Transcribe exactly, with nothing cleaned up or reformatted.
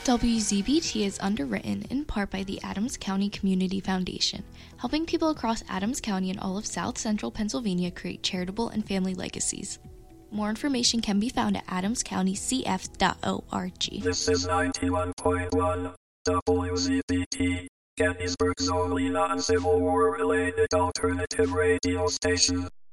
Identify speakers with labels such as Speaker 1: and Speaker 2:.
Speaker 1: W Z B T is underwritten in part by the Adams County Community Foundation, helping people across Adams County and all of South Central Pennsylvania create charitable and family legacies. More information can be found at adams county c f dot org.
Speaker 2: This is ninety-one point one W Z B T, Gettysburg's only non-Civil War-related alternative radio station.